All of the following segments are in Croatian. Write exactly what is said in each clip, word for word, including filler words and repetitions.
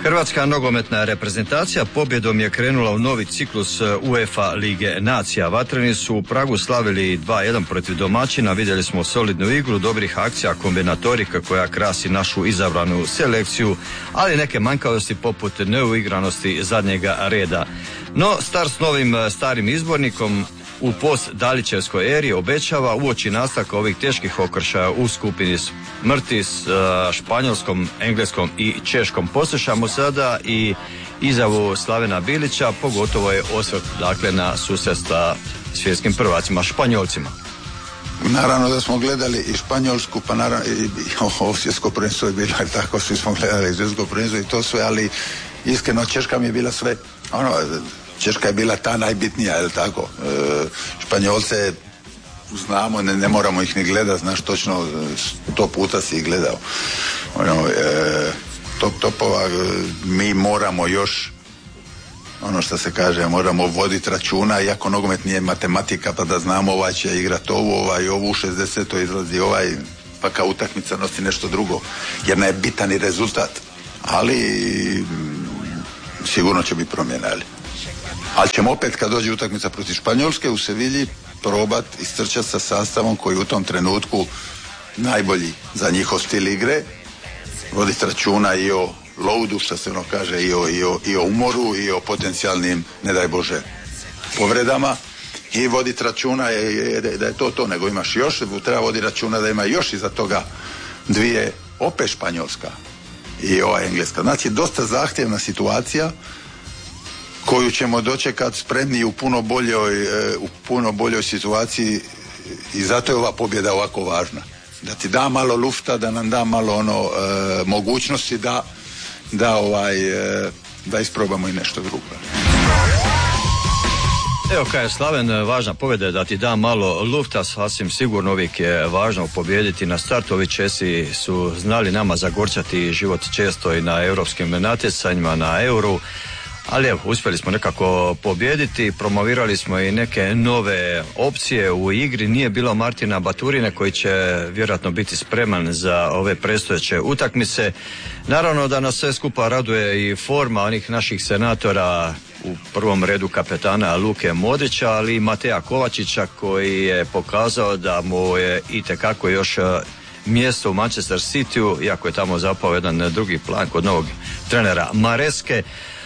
Hrvatska nogometna reprezentacija pobjedom je krenula u novi ciklus UEFA Lige nacija. Vatreni su u Pragu slavili dva jedan protiv domaćina, vidjeli smo solidnu igru, dobrih akcija, kombinatorika koja krasi našu izabranu selekciju, ali neke manjkavosti poput neuigranosti zadnjega reda. No, star s novim starim izbornikom u post Dalićevskoj eri obećava uoči nastavka ovih teških okršaja u skupini smrti s uh, Španjolskom, Engleskom i Češkom. Poslušamo sada i izjavu Slavena Bilića, pogotovo je osvrt dakle na susret sa svjetskim prvacima Španjolcima. Naravno da smo gledali i Španjolsku, pa naravno i, i ovo svjetsko prvenstvo je bilo tako, svi smo gledali svjetsko prvenstvo i to sve, ali iskreno Češka mi je bila sve ono, Češka je bila ta najbitnija, je li tako? E, Španjolce znamo, ne, ne moramo ih ni gledati, znaš točno, sto puta si ih gledao. Ono, e, top topova, mi moramo još, ono što se kaže, moramo voditi računa, iako nogomet nije matematika, pa da znamo ovaj će igrat ovu, ovaj ovu, u šezdesetoj izlazi ovaj, pa kao utakmica nosi nešto drugo, jer ne je bitan i rezultat, ali sigurno će biti promjena, ali. Ali ćemo opet kad dođe utakmica protiv Španjolske u Sevilji probat istrčati sa sastavom koji u tom trenutku najbolji za njihov stil igre, voditi računa i o loadu, što se ono kaže, i o, i, o, i o umoru i o potencijalnim, ne daj Bože, povredama, i voditi računa je, je, da je to to, nego imaš još, treba voditi računa da ima još iza toga dvije, opet Španjolska i ova Engleska. Znači dosta zahtjevna situacija koju ćemo dočekati spremni u puno boljoj, u puno boljoj situaciji, i zato je ova pobjeda ovako važna. Da ti da malo lufta, da nam da malo ono e, mogućnosti da da ovaj e, da isprobamo i nešto drugo. Evo kaže Slaven, važna pobjeda je da ti da malo lufta, sasvim sigurno uvijek je važno pobijediti na startu. Ovi Česi su znali nama zagorčati život često i na europskim natjecanjima, na Euru. Ali evo, uspjeli smo nekako pobijediti, promovirali smo i neke nove opcije u igri. Nije bilo Martina Baturine koji će vjerojatno biti spreman za ove predstojeće utakmice. Naravno da nas sve skupa raduje i forma onih naših senatora, u prvom redu kapetana Luke Modrića, ali i Mateja Kovačića koji je pokazao da mu je itekako još mjesto u Manchester Cityu, iako je tamo zapao jedan drugi plan kod novog trenera Mareske.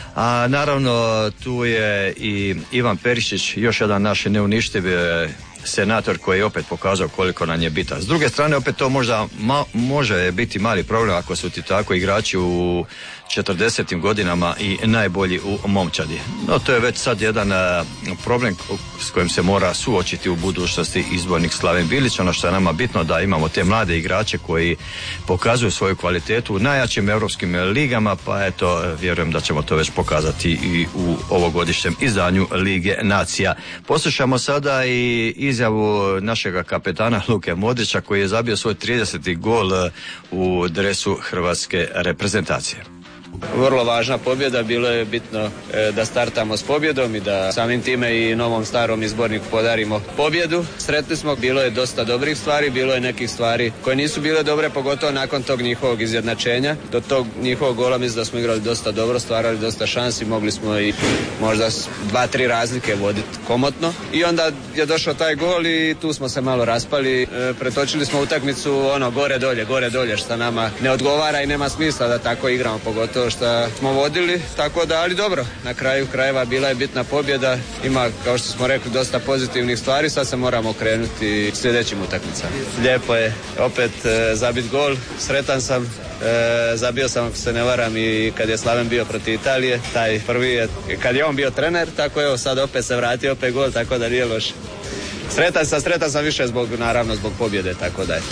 A naravno tu je i Ivan Perišić, još jedan naš neuništiv senator koji je opet pokazao koliko nam je bitan. S druge strane opet to možda ma, može biti mali problem ako su ti tako igrači u četrdesetim godinama i najbolji u momčadi. No to je već sad jedan a, problem s kojim se mora suočiti u budućnosti izbornik Slaven Bilić. Ono što je nama bitno da imamo te mlade igrače koji pokazuju svoju kvalitetu u najjačim europskim ligama, pa eto vjerujem da ćemo to već pokazati i u ovogodišnjem izdanju Lige nacija. Poslušamo sada i izjavu našega kapetana Luke Modrića koji je zabio svoj trideseti gol u dresu hrvatske reprezentacije. Vrlo važna pobjeda, bilo je bitno e, da startamo s pobjedom i da samim time i novom starom izborniku podarimo pobjedu. Sretni smo, bilo je dosta dobrih stvari, bilo je nekih stvari koje nisu bile dobre, pogotovo nakon tog njihovog izjednačenja. Do tog njihovog gola mislim da smo igrali dosta dobro, stvarali dosta šansi, mogli smo i možda dva, tri razlike voditi komotno. I onda je došao taj gol i tu smo se malo raspali, e, pretočili smo utakmicu ono gore dolje, gore dolje, što nama ne odgovara i nema smisla da tako igramo, pogotovo što smo vodili, tako da, ali dobro, na kraju krajeva bila je bitna pobjeda, ima, kao što smo rekli, dosta pozitivnih stvari, sad se moramo krenuti sljedećim utakmicama. Lijepo je opet e, zabit gol, sretan sam, e, zabio sam, ako se ne varam, i kad je Slaven bio protiv Italije, taj prvi je, kad je on bio trener, tako evo sad opet se vratio, opet gol, tako da nije loše. Sretan sam, sretan sam više zbog, naravno, zbog pobjede, tako da je.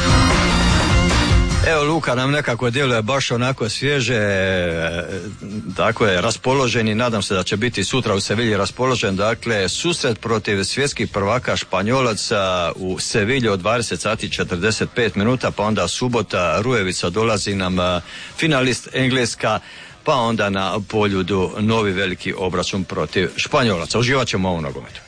Evo Luka nam nekako djeluje baš onako svježe, tako je, raspoložen i nadam se da će biti sutra u Sevilji raspoložen. Dakle, susret protiv svjetskih prvaka Španjolaca u Sevilji od dvadeset sati i četrdeset pet minuta, pa onda subota Rujevica dolazi nam finalist Engleska, pa onda na Poljudu novi veliki obračun protiv Španjolaca. Uživat ćemo u nogometu.